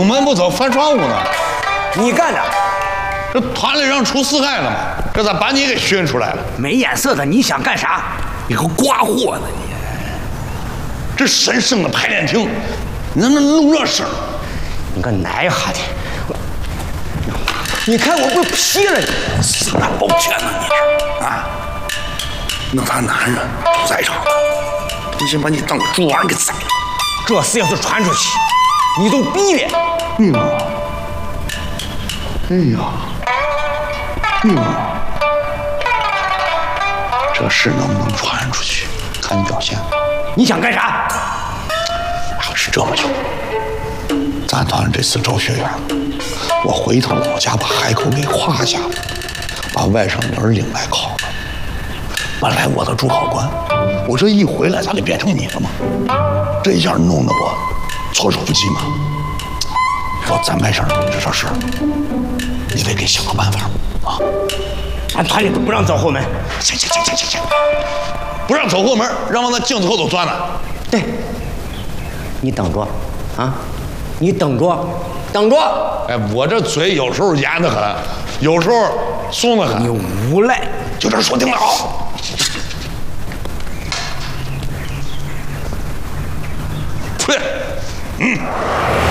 登门不走翻窗户呢。 你干的， 这团里让出事害了嘛？这咋把你给熏出来了？ 没眼色的，你想干啥？ 你个瓜货呢你！这神圣的排练厅，你能弄这事儿？ 你个奶哈的！你看我不劈了你！ 四大包天呢你是啊？那他男人不在场，你先把你当猪娃给宰了。 这事要是传出去，你都毙了。 哎呀，这事能不能传出去，看你表现。 你想干啥？ 要是这么就，咱团这次招学员，我回趟老家把海口给画下，把外甥女儿领来考了。本来我的主考官，我这一回来，咋就变成你了嘛？这一下弄得我措手不及嘛。说咱外甥这事，你得给想个办法啊！ 俺团里都不让走后门。 行，不让走后门，让往那镜子后头钻了。 对，你等着，啊，你等着。 哎，我这嘴有时候严得很，有时候松得很。 你无赖， 就这说定了啊！出去，